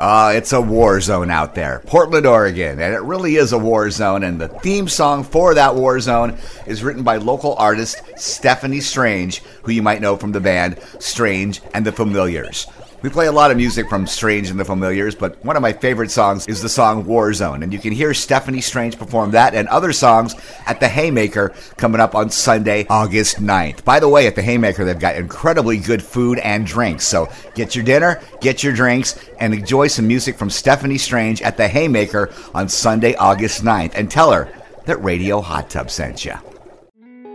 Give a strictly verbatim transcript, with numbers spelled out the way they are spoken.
Uh, it's a war zone out there. Portland, Oregon. And it really is a war zone. And the theme song for that war zone is written by local artist Stephanie Strange, who you might know from the band Strange and the Familiars. We play a lot of music from Strange and the Familiars, but one of my favorite songs is the song War Zone. And you can hear Stephanie Strange perform that and other songs at the Haymaker coming up on Sunday, August ninth. By the way, at the Haymaker, they've got incredibly good food and drinks. So get your dinner, get your drinks, and enjoy some music from Stephanie Strange at the Haymaker on Sunday, August ninth. And tell her that Radio Hot Tub sent you.